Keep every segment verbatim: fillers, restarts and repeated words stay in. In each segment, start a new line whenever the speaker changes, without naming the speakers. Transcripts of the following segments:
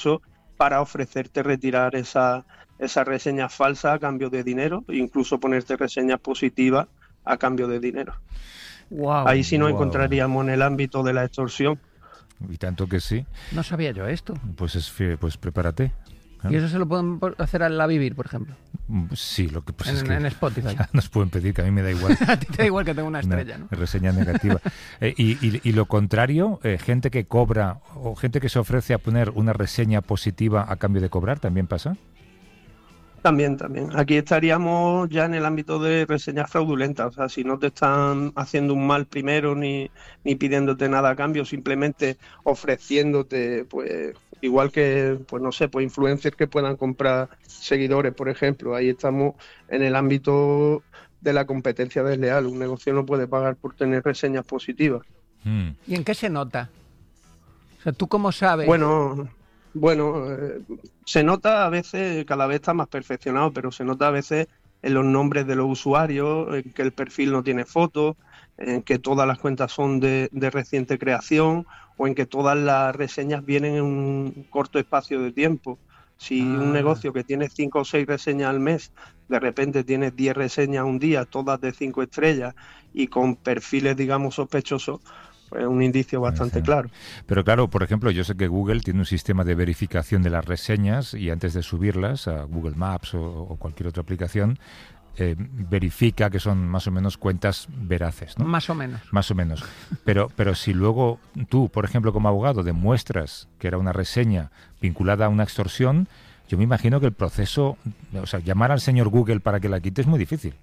para ofrecerte retirar esa, esa reseña falsa a cambio de dinero, e incluso ponerte reseñas positivas a cambio de dinero.
Wow,
Ahí sí nos
wow.
encontraríamos en el ámbito de la extorsión.
Y tanto que sí.
No sabía yo esto.
Pues, es, pues prepárate.
¿Y eso se lo pueden hacer al La Vivir, por ejemplo?
Sí, lo que pasa
en,
es que
en Spotify.
ya nos pueden pedir, que a mí me da igual.
A ti te da igual que tenga una estrella,
una
¿no?
reseña negativa. Eh, y, y, y lo contrario, eh, gente que cobra o gente que se ofrece a poner una reseña positiva a cambio de cobrar, ¿también pasa?
También, también. Aquí estaríamos ya en el ámbito de reseñas fraudulentas. O sea, si no te están haciendo un mal primero ni, ni pidiéndote nada a cambio, simplemente ofreciéndote, pues, igual que, pues no sé, pues influencers que puedan comprar seguidores, por ejemplo. Ahí estamos en el ámbito de la competencia desleal. Un negocio no puede pagar por tener reseñas positivas.
Mm.
¿Y en qué se nota? O sea, ¿tú cómo sabes?
Bueno... Bueno, eh, se nota a veces, cada vez está más perfeccionado, pero se nota a veces en los nombres de los usuarios, en que el perfil no tiene fotos, en que todas las cuentas son de, de reciente creación o en que todas las reseñas vienen en un corto espacio de tiempo. Si
Ah.
un negocio que tiene cinco o seis reseñas al mes, de repente tiene diez reseñas un día, todas de cinco estrellas y con perfiles, digamos, sospechosos, es un indicio bastante
Sí.
claro.
Pero claro, por ejemplo, yo sé que Google tiene un sistema de verificación de las reseñas y antes de subirlas a Google Maps o, o cualquier otra aplicación, eh, verifica que son más o menos cuentas veraces, ¿no?
Más o menos.
Más o menos. Pero, pero si luego tú, por ejemplo, como abogado, demuestras que era una reseña vinculada a una extorsión, yo me imagino que el proceso, o sea, llamar al señor Google para que la quite es muy difícil.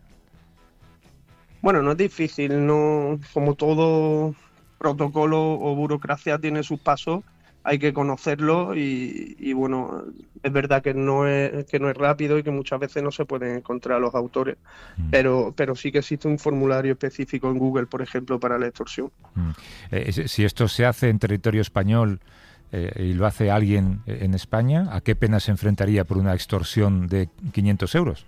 Bueno, no es difícil, no, como todo protocolo o burocracia tiene sus pasos, hay que conocerlo y, y bueno, es verdad que no es que no es rápido y que muchas veces no se pueden encontrar los autores,
Mm.
pero pero sí que existe un formulario específico en Google, por ejemplo, para la extorsión.
Mm. Eh, si si esto se hace en territorio español eh, y lo hace alguien en España, ¿a qué pena se enfrentaría por una extorsión de quinientos euros?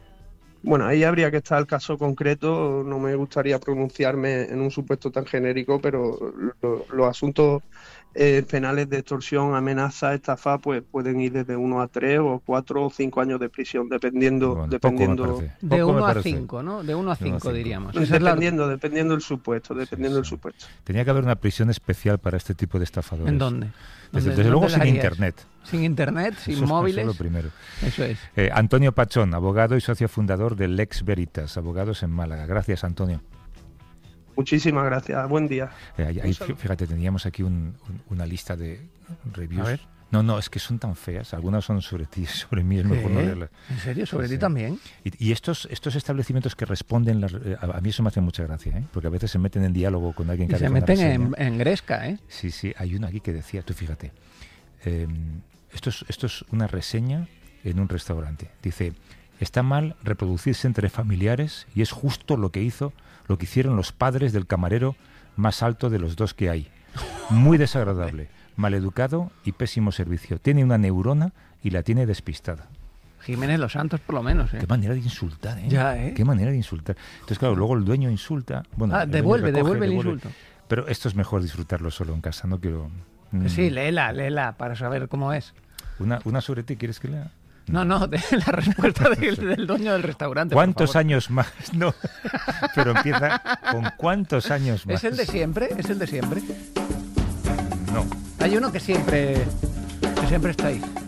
Bueno, ahí habría que estar el caso concreto, no me gustaría pronunciarme en un supuesto tan genérico, pero lo- los asuntos eh, penales de extorsión, amenaza, estafa, pues pueden ir desde uno a tres o cuatro o cinco años de prisión, dependiendo,
Bueno,
dependiendo,
poco me parece.
De
Poco me
uno a
parece.
cinco, ¿no? De uno a
De uno a
cinco,
cinco.
diríamos. Esa es la-
dependiendo, dependiendo del supuesto, dependiendo
Sí,
del
sí.
supuesto.
Tenía que haber una prisión especial para este tipo de estafadores.
¿En dónde?
Desde,
¿Dónde-
desde luego
dónde
sin
la harías?
internet.
Sin internet, sin
Eso es-
móviles.
Eso es lo primero.
Eso es.
Eh, Antonio Pachón, abogado y socio fundador de Lex Veritas, abogados en Málaga. Gracias, Antonio.
Muchísimas gracias, buen día.
Eh, ahí- ahí,
Un saludo.
fíjate, teníamos aquí un- un- una lista de reviews.
A ver.
No, no, es que son tan feas. Algunas son sobre ti, sobre mí, es mejor no
¿Qué?
leerlas.
¿En serio? ¿Sobre
Sí,
ti
sí.
también?
Y, y estos estos establecimientos que responden, las- eh, a, a mí eso me hace mucha gracia, ¿eh? Porque a veces se meten en diálogo con alguien
Y
que
se
hace una
meten
reseña.
en, en gresca, ¿eh?
Sí, sí, hay uno aquí que decía, tú fíjate, eh, esto, es, esto es una reseña en un restaurante. Dice, está mal reproducirse entre familiares y es justo lo que hizo, lo que hicieron los padres del camarero más alto de los dos que hay. Muy desagradable, maleducado y pésimo servicio. Tiene una neurona y la tiene despistada.
Jiménez Los Santos, por lo menos, ¿eh?
Qué manera de insultar, ¿eh?
Ya, ¿eh?
Qué manera de insultar. Entonces, claro, luego el dueño insulta. Bueno,
Ah,
el dueño
devuelve,
recoge,
devuelve el insulto.
Pero esto es mejor disfrutarlo solo en casa, no quiero...
Que
mm,
sí, léela, léela, para saber cómo es.
Una, una sobre ti, ¿quieres que lea?
No, no, de la respuesta del, del dueño del restaurante. por
¿Cuántos
favor.
años más? No, pero empieza con ¿cuántos años más?
¿Es el de siempre? ¿Es el de siempre?
No.
Hay uno que siempre, que siempre está ahí.